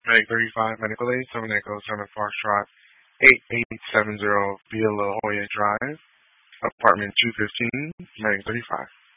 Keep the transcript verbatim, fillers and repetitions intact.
Medic thirty-five, Medical Aid, seven Echo, seven Foxtrot, eight eight seven zero, Villa La Jolla Drive, apartment two fifteen, Medic thirty-five.